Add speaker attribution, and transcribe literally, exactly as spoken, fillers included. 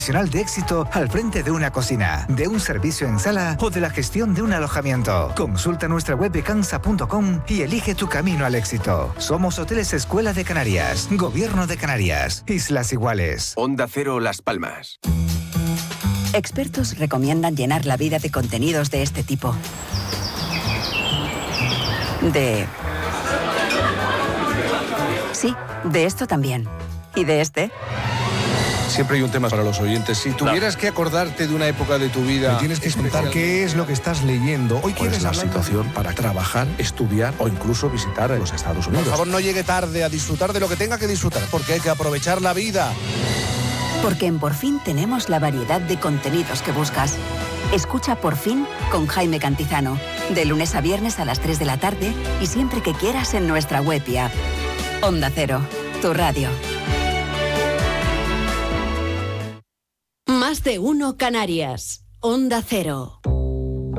Speaker 1: de éxito al frente de una cocina, de un servicio en sala o de la gestión de un alojamiento. Consulta nuestra web becansa punto com y elige tu camino al éxito. Somos Hoteles Escuela de Canarias, Gobierno de Canarias, Islas Iguales.
Speaker 2: Onda Cero Las Palmas.
Speaker 3: Expertos recomiendan llenar la vida de contenidos de este tipo. De... Sí, de esto también. ¿Y de este?
Speaker 4: Siempre hay un tema para los oyentes. Si tuvieras que acordarte de una época de tu vida...
Speaker 5: Me tienes que contar qué es lo que estás leyendo. Hoy quieres
Speaker 4: la
Speaker 5: hablar
Speaker 4: situación para trabajar, estudiar o incluso visitar los Estados Unidos.
Speaker 5: Por favor, no llegue tarde a disfrutar de lo que tenga que disfrutar, porque hay que aprovechar la vida.
Speaker 3: Porque en Por Fin tenemos la variedad de contenidos que buscas. Escucha Por Fin con Jaime Cantizano, de lunes a viernes a las tres de la tarde y siempre que quieras en nuestra web y app. Onda Cero, tu radio.
Speaker 6: Más de uno Canarias. Onda Cero.